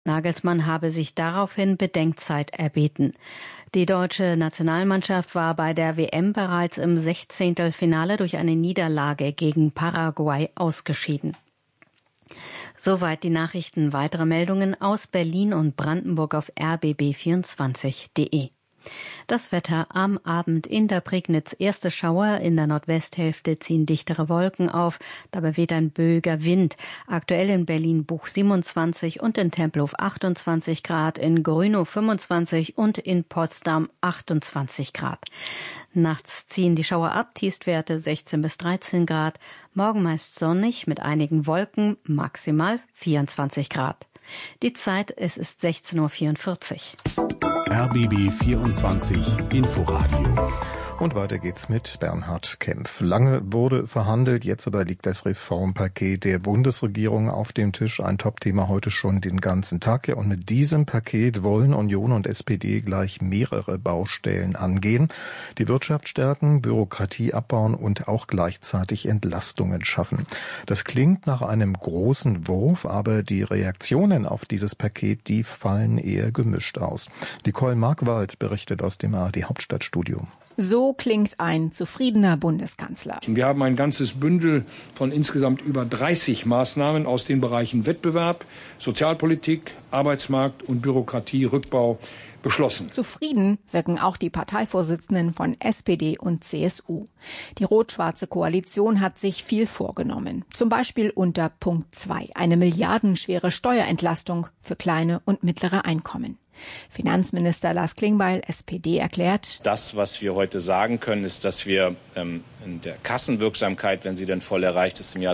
Nagelsmann habe sich daraufhin Bedenkzeit erbeten. Die deutsche Nationalmannschaft war bei der WM bereits im 16. Finale durch eine Niederlage gegen Paraguay ausgeschieden. Soweit die Nachrichten. Weitere Meldungen aus Berlin und Brandenburg auf rbb24.de. Das Wetter am Abend in der Prignitz. Erste Schauer, in der Nordwesthälfte ziehen dichtere Wolken auf, dabei weht ein böiger Wind. Aktuell in Berlin-Buch 27 und in Tempelhof 28 Grad, in Grünow 25 und in Potsdam 28 Grad. Nachts ziehen die Schauer ab, Tiefstwerte 16 bis 13 Grad. Morgen meist sonnig mit einigen Wolken, maximal 24 Grad. Die Zeit, es ist 16:44 Uhr. RBB 24 Inforadio. Und weiter geht's mit Bernhard Kempf. Lange wurde verhandelt, jetzt aber liegt das Reformpaket der Bundesregierung auf dem Tisch. Ein Topthema heute schon den ganzen Tag. Ja, und mit diesem Paket wollen Union und SPD gleich mehrere Baustellen angehen. Die Wirtschaft stärken, Bürokratie abbauen und auch gleichzeitig Entlastungen schaffen. Das klingt nach einem großen Wurf, aber die Reaktionen auf dieses Paket, die fallen eher gemischt aus. Nicole Markwald berichtet aus dem ARD-Hauptstadtstudio. So klingt ein zufriedener Bundeskanzler. Wir haben ein ganzes Bündel von insgesamt über 30 Maßnahmen aus den Bereichen Wettbewerb, Sozialpolitik, Arbeitsmarkt und Bürokratierückbau beschlossen. Zufrieden wirken auch die Parteivorsitzenden von SPD und CSU. Die rot-schwarze Koalition hat sich viel vorgenommen. Zum Beispiel unter Punkt 2, eine milliardenschwere Steuerentlastung für kleine und mittlere Einkommen. Finanzminister Lars Klingbeil, SPD, erklärt: Das, was wir heute sagen können, ist, dass wir in der Kassenwirksamkeit, wenn sie dann voll erreicht ist im Jahr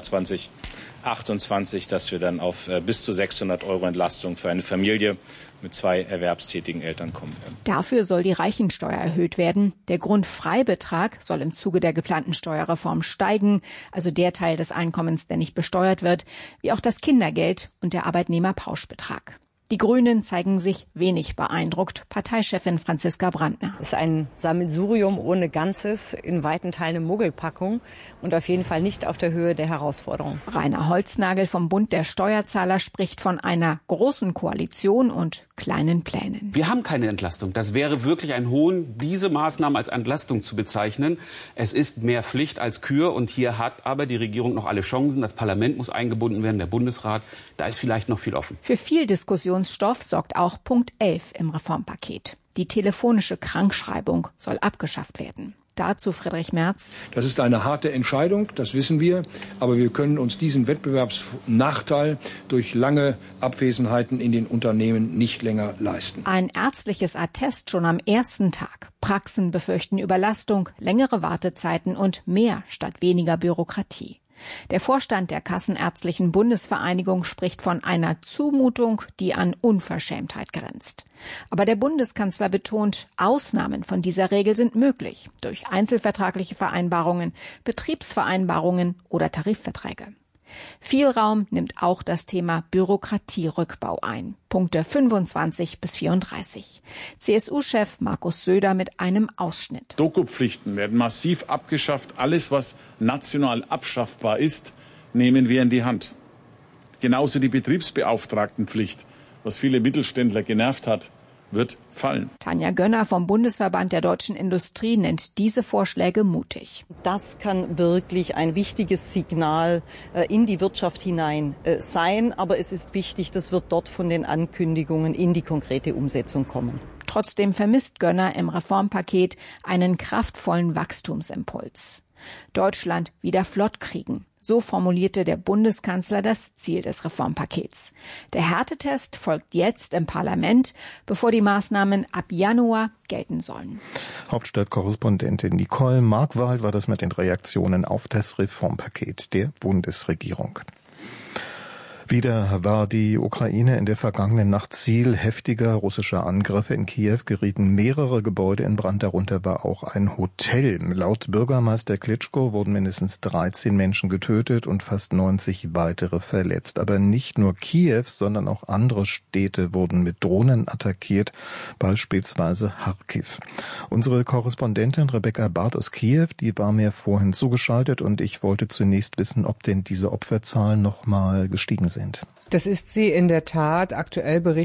2028, dass wir dann auf bis zu 600 € Entlastung für eine Familie mit 2 erwerbstätigen Eltern kommen werden. Dafür soll die Reichensteuer erhöht werden. Der Grundfreibetrag soll im Zuge der geplanten Steuerreform steigen, also der Teil des Einkommens, der nicht besteuert wird, wie auch das Kindergeld und der Arbeitnehmerpauschbetrag. Die Grünen zeigen sich wenig beeindruckt. Parteichefin Franziska Brandner. Es ist ein Sammelsurium ohne Ganzes, in weiten Teilen eine Muggelpackung und auf jeden Fall nicht auf der Höhe der Herausforderung. Rainer Holznagel vom Bund der Steuerzahler spricht von einer großen Koalition und kleinen Plänen. Wir haben keine Entlastung. Das wäre wirklich ein Hohn, diese Maßnahmen als Entlastung zu bezeichnen. Es ist mehr Pflicht als Kür und hier hat aber die Regierung noch alle Chancen. Das Parlament muss eingebunden werden, der Bundesrat. Da ist vielleicht noch viel offen. Für viel Diskussionsstoff sorgt auch Punkt 11 im Reformpaket. Die telefonische Krankschreibung soll abgeschafft werden. Dazu Friedrich Merz. Das ist eine harte Entscheidung, das wissen wir. Aber wir können uns diesen Wettbewerbsnachteil durch lange Abwesenheiten in den Unternehmen nicht länger leisten. Ein ärztliches Attest schon am ersten Tag. Praxen befürchten Überlastung, längere Wartezeiten und mehr statt weniger Bürokratie. Der Vorstand der Kassenärztlichen Bundesvereinigung spricht von einer Zumutung, die an Unverschämtheit grenzt. Aber der Bundeskanzler betont, Ausnahmen von dieser Regel sind möglich durch einzelvertragliche Vereinbarungen, Betriebsvereinbarungen oder Tarifverträge. Viel Raum nimmt auch das Thema Bürokratierückbau ein. Punkte 25 bis 34. CSU-Chef Markus Söder mit einem Ausschnitt. Dokupflichten werden massiv abgeschafft. Alles, was national abschaffbar ist, nehmen wir in die Hand. Genauso die Betriebsbeauftragtenpflicht, was viele Mittelständler genervt hat, wird fallen. Tanja Gönner vom Bundesverband der deutschen Industrie nennt diese Vorschläge mutig. Das kann wirklich ein wichtiges Signal in die Wirtschaft hinein sein. Aber es ist wichtig, das wird dort von den Ankündigungen in die konkrete Umsetzung kommen. Trotzdem vermisst Gönner im Reformpaket einen kraftvollen Wachstumsimpuls. Deutschland wieder flott kriegen. So formulierte der Bundeskanzler das Ziel des Reformpakets. Der Härtetest folgt jetzt im Parlament, bevor die Maßnahmen ab Januar gelten sollen. Hauptstadtkorrespondentin Nicole Markwald war das mit den Reaktionen auf das Reformpaket der Bundesregierung. Wieder war die Ukraine in der vergangenen Nacht Ziel heftiger russischer Angriffe. In Kiew gerieten mehrere Gebäude in Brand, darunter war auch ein Hotel. Laut Bürgermeister Klitschko wurden mindestens 13 Menschen getötet und fast 90 weitere verletzt. Aber nicht nur Kiew, sondern auch andere Städte wurden mit Drohnen attackiert, beispielsweise Charkiw. Unsere Korrespondentin Rebecca Barth aus Kiew, die war mir vorhin zugeschaltet und ich wollte zunächst wissen, ob denn diese Opferzahlen noch mal gestiegen sind. sind. Das ist sie in der Tat. Aktuell berichtet